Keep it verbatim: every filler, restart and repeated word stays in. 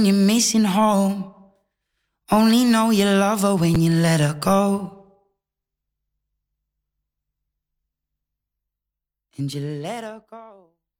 you're missing home. Only know you love her when you let her go. And you let her go.